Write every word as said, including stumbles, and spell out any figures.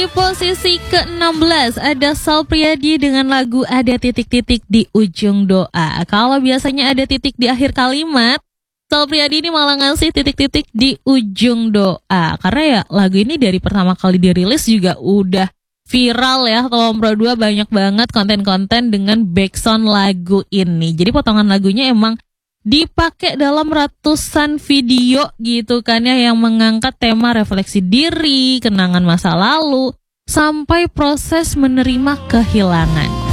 posisi ke enam belas ada Sal Priadi dengan lagu Ada Titik-Titik di Ujung Doa. Kalau biasanya ada titik di akhir kalimat, Sal Priadi ini malah ngasih titik-titik di ujung doa. Karena ya lagu ini dari pertama kali dirilis juga udah viral ya. Tombro dua banyak banget konten-konten dengan backsound lagu ini. Jadi potongan lagunya emang dipakai dalam ratusan video gitu kan ya, yang mengangkat tema refleksi diri, kenangan masa lalu, sampai proses menerima kehilangan.